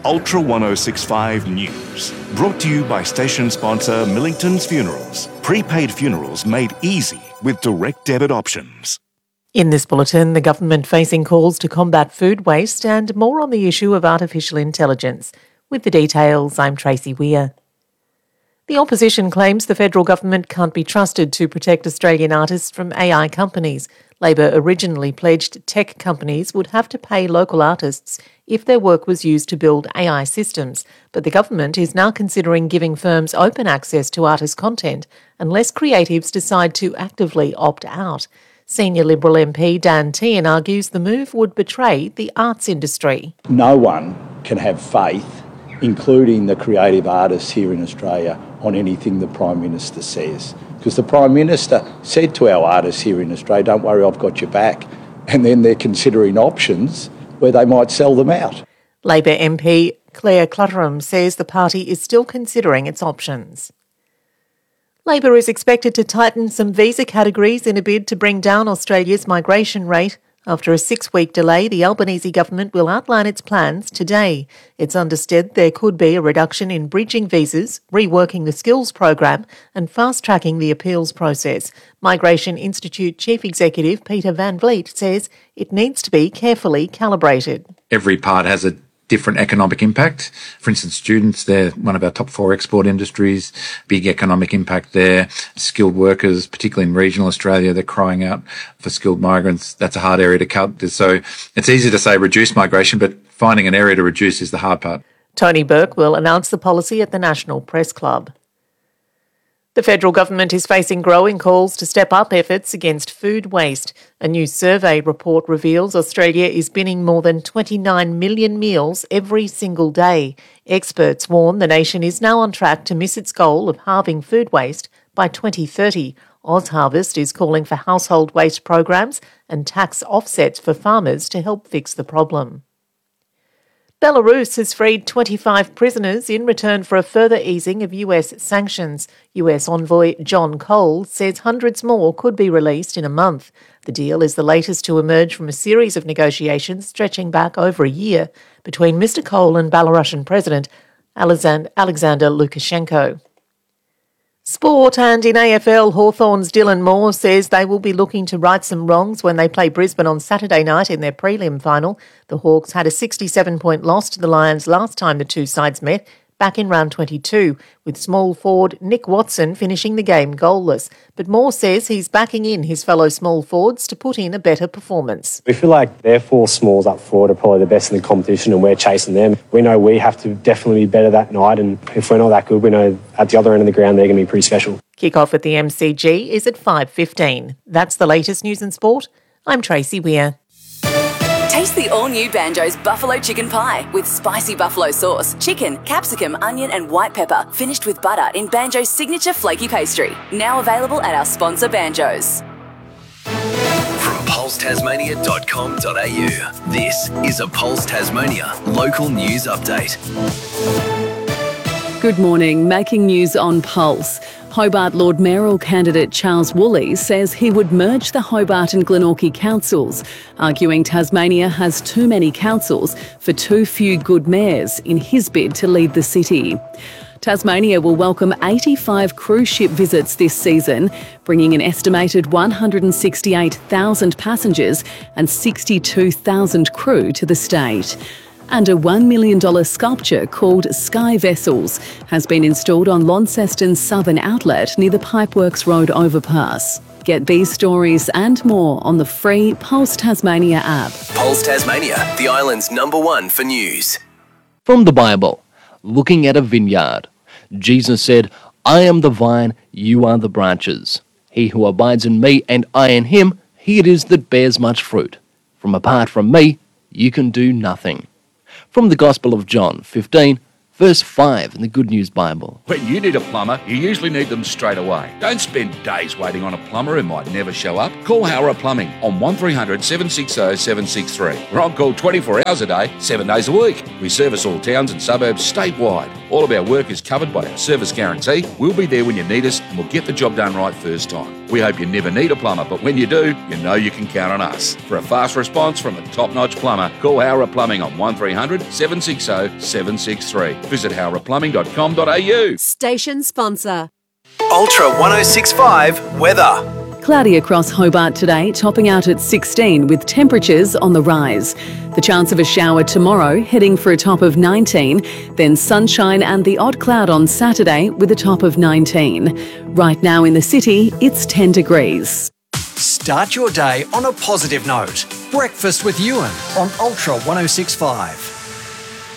Ultra 1065 News. Brought to you by station sponsor Millington's Funerals. Prepaid funerals made easy with direct debit options. In this bulletin, the government facing calls to combat food waste and more on the issue of artificial intelligence. With the details, I'm Tracy Weir. The opposition claims the federal government can't be trusted to protect Australian artists from AI companies. Labor originally pledged tech companies would have to pay local artists if their work was used to build AI systems, but the government is now considering giving firms open access to artist content unless creatives decide to actively opt out. Senior Liberal MP Dan Tehan argues the move would betray the arts industry. No one can have faith, including the creative artists here in Australia, on anything the Prime Minister says. Because the Prime Minister said to our artists here in Australia, don't worry, I've got your back. And then they're considering options where they might sell them out. Labor MP Claire Clutterham says the party is still considering its options. Labor is expected to tighten some visa categories in a bid to bring down Australia's migration rate. After a 6-week delay, the Albanese government will outline its plans today. It's understood there could be a reduction in bridging visas, reworking the skills program and fast-tracking the appeals process. Migration Institute Chief Executive Peter Van Vliet says it needs to be carefully calibrated. Every part has a different economic impact. For instance, students, they're one of our top 4 export industries, big economic impact there. Skilled workers, particularly in regional Australia, they're crying out for skilled migrants. That's a hard area to cut. So it's easy to say reduce migration, but finding an area to reduce is the hard part. Tony Burke will announce the policy at the National Press Club. The federal government is facing growing calls to step up efforts against food waste. A new survey report reveals Australia is binning more than 29 million meals every single day. Experts warn the nation is now on track to miss its goal of halving food waste by 2030. OzHarvest is calling for household waste programs and tax offsets for farmers to help fix the problem. Belarus has freed 25 prisoners in return for a further easing of US sanctions. US envoy John Cole says hundreds more could be released in a month. The deal is the latest to emerge from a series of negotiations stretching back over a year between Mr. Cole and Belarusian President Alexander Lukashenko. Sport, and in AFL, Hawthorn's Dylan Moore says they will be looking to right some wrongs when they play Brisbane on Saturday night in their prelim final. The Hawks had a 67-point loss to the Lions last time the two sides met, back in round 22, with small forward Nick Watson finishing the game goalless. But Moore says he's backing in his fellow small forwards to put in a better performance. We feel like their 4 smalls up forward are probably the best in the competition and we're chasing them. We know we have to definitely be better that night, and if we're not that good, we know at the other end of the ground they're going to be pretty special. Kick-off at the MCG is at 5:15. That's the latest news in sport. I'm Tracy Weir. Taste the all-new Banjo's Buffalo Chicken Pie with spicy buffalo sauce, chicken, capsicum, onion and white pepper, finished with butter in Banjo's signature flaky pastry. Now available at our sponsor Banjo's. From pulsetasmania.com.au, this is a Pulse Tasmania local news update. Good morning. Making news on Pulse. Hobart Lord Mayoral candidate Charles Woolley says he would merge the Hobart and Glenorchy councils, arguing Tasmania has too many councils for too few good mayors in his bid to lead the city. Tasmania will welcome 85 cruise ship visits this season, bringing an estimated 168,000 passengers and 62,000 crew to the state. And a $1 million sculpture called Sky Vessels has been installed on Launceston's southern outlet near the Pipeworks Road overpass. Get these stories and more on the free Pulse Tasmania app. Pulse Tasmania, the island's #1 for news. From the Bible, looking at a vineyard. Jesus said, I am the vine, you are the branches. He who abides in me and I in him, he it is that bears much fruit. Apart from me, you can do nothing. From the Gospel of John 15, verse 5 in the Good News Bible. When you need a plumber, you usually need them straight away. Don't spend days waiting on a plumber who might never show up. Call Howrah Plumbing on 1300 760 763. We're on call 24 hours a day, 7 days a week. We service all towns and suburbs statewide. All of our work is covered by our service guarantee. We'll be there when you need us and we'll get the job done right first time. We hope you never need a plumber, but when you do, you know you can count on us. For a fast response from a top-notch plumber, call Howrah Plumbing on 1300 760 763. Visit howrahplumbing.com.au. Station sponsor. Ultra 1065 weather. Cloudy across Hobart today, topping out at 16 with temperatures on the rise. The chance of a shower tomorrow, heading for a top of 19. Then sunshine and the odd cloud on Saturday with a top of 19. Right now in the city, it's 10 degrees. Start your day on a positive note. Breakfast with Ewan on Ultra 1065.